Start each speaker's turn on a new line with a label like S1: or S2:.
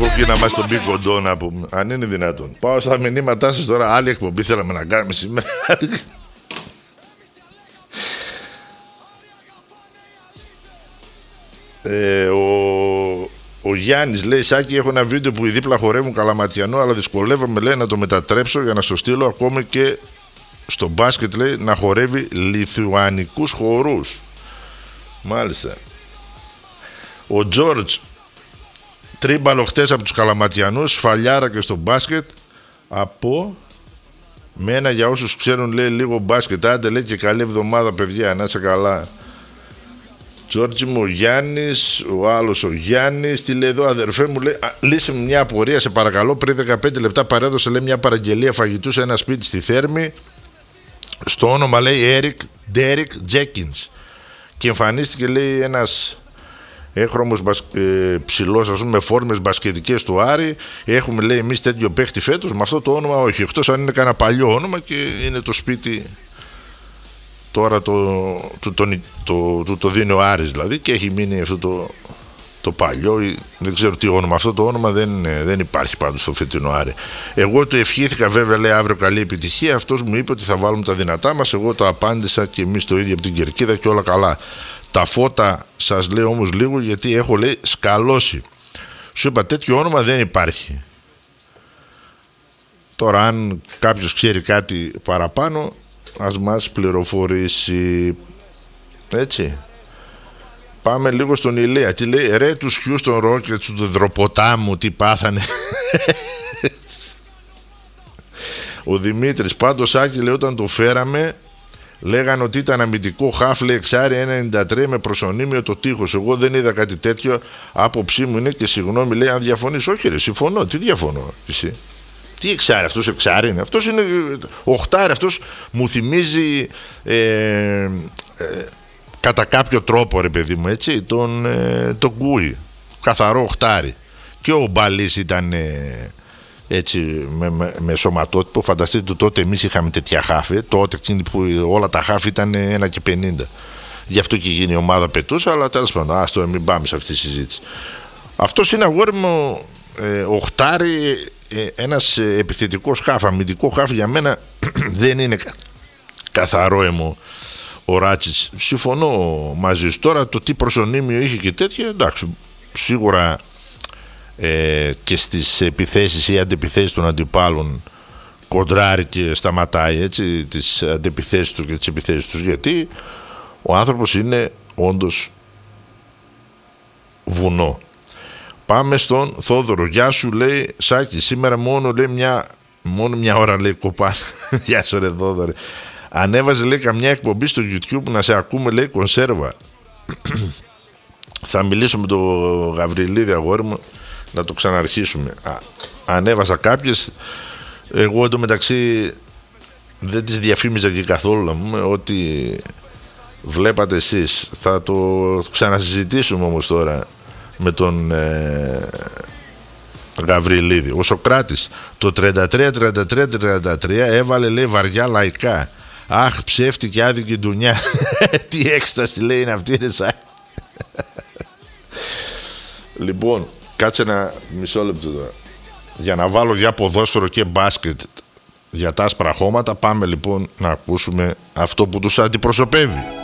S1: εκεί να μας τον πει κοντό να πούμε. Αν είναι δυνατόν. Πάω στα μηνύματά σας τώρα. Άλλη εκπομπή θέλαμε να κάνουμε σήμερα. Ο Γιάννης λέει: Σάκη, έχω ένα βίντεο που οι δίπλα χορεύουν καλαματιανό, αλλά δυσκολεύομαι, λέει, να το μετατρέψω για να στο στείλω. Ακόμη και στο μπάσκετ, λέει, να χορεύει λιθουανικούς χορούς. Μάλιστα. Ο Τζόρτζ τρίμπαλο χτες από τους καλαματιανούς, σφαλιάρα και στο μπάσκετ. Από μένα, για όσους ξέρουν, λέει, λίγο μπάσκετ. Άντε, λέει, και καλή εβδομάδα, παιδιά, να είσαι καλά. Τζόρτζι μου, ο Γιάννης, ο άλλος ο Γιάννης. Τι λέει εδώ, αδερφέ μου, λέει, λύσε μου μια απορία, σε παρακαλώ. Πριν 15 λεπτά παρέδωσε, λέει, μια παραγγελία φαγητού σε ένα σπίτι στη Θέρμη. Στο όνομα, λέει, Ντέρικ Τζέκινς. Και εμφανίστηκε, λέει, ένας έχρωμος ψηλός, ας πούμε, με φόρμες μπασκετικές του Άρη. Έχουμε, λέει, εμείς τέτοιο παίχτη φέτος. Με αυτό το όνομα όχι. Εκτός αν είναι κανένα παλιό όνομα και είναι το σπίτι. Τώρα το δίνει ο Άρης, δηλαδή, και έχει μείνει αυτό το παλιό. Δεν ξέρω τι όνομα. Αυτό το όνομα δεν υπάρχει πάντως στο φετινό Άρη. Εγώ το ευχήθηκα, βέβαια, λέει, αύριο καλή επιτυχία. Αυτός μου είπε ότι θα βάλουμε τα δυνατά μας. Εγώ το απάντησα και εμείς το ίδιο από την Κερκίδα και όλα καλά. Τα φώτα σας λέω όμως λίγο, γιατί έχω, λέει, σκαλώσει. Σου είπα, τέτοιο όνομα δεν υπάρχει. Τώρα, αν κάποιος ξέρει κάτι παραπάνω, ας μας πληροφορήσει. Έτσι. Πάμε λίγο στον Ηλία. Τι λέει, ρε τους Houston Rockets του Δεδροποτάμου, τι πάθανε. Ο Δημήτρης, πάντως, Άκη, λέει, όταν το φέραμε, λέγανε ότι ήταν αμυντικό χάφλε εξάρι 1,93 με προσωνύμιο το τείχος. Εγώ δεν είδα κάτι τέτοιο. Άποψή μου είναι, και συγγνώμη, λέει, αν διαφωνείς. Όχι, ρε, συμφωνώ. Τι διαφωνώ, εσύ? Τι εξάρι, αυτός εξάρι είναι? Αυτός είναι οχτάρι. Αυτός μου θυμίζει κατά κάποιο τρόπο, ρε παιδί μου, έτσι, τον Γκούι. Καθαρό οχτάρι. Και ο Μπαλής ήταν έτσι με σωματότυπο. Φανταστείτε, τότε εμείς είχαμε τέτοια χάφη. Τότε που όλα τα χάφη ήταν 1,50. Γι' αυτό και γίνει η ομάδα πετούσα. Αλλά τέλος πάντων, ας τώρα μην πάμε σε αυτή τη συζήτηση. Αυτός είναι, αγόρι μου, οχτάρι. Ένας επιθετικός χάφ, αμυντικό χάφ για μένα δεν είναι καθαρό αίμο ο Ράτσιτς. Συμφωνώ μαζί σου. Τώρα το τι προσωνύμιο είχε και τέτοια, εντάξει, σίγουρα και στις επιθέσεις ή αντιπιθέσεις των αντιπάλων κοντράρει και σταματάει, έτσι, τις αντιπιθέσεις του και τις επιθέσεις τους, γιατί ο άνθρωπος είναι όντως βουνό. Πάμε στον Θόδωρο. Γεια σου, λέει, Σάκη. Σήμερα μόνο μια ώρα, λέει, κοπάς. Γεια σου, ρε Θόδωρε. Ανέβαζε, λέει, καμιά εκπομπή στο YouTube να σε ακούμε, λέει, κονσέρβα. Θα μιλήσω με τον Γαβριλίδη, αγόρι μου, να το ξαναρχίσουμε. Ανέβασα κάποιες. Εγώ εντωμεταξύ δεν τις διαφήμιζα και καθόλου, ότι βλέπατε εσείς. Θα το ξανασυζητήσουμε όμως τώρα με τον Γαβριλίδη. Ο Σοκράτης το 33 έβαλε, λέει, βαριά λαϊκά. Αχ, ψεύτικη άδικη ντουνιά. Τι έκσταση, λέει, είναι αυτή, ρε Σάκη. Λοιπόν, κάτσε ένα μισό λεπτό τώρα για να βάλω για ποδόσφαιρο και μπάσκετ για τα άσπρα χώματα. Πάμε λοιπόν να ακούσουμε αυτό που τους αντιπροσωπεύει.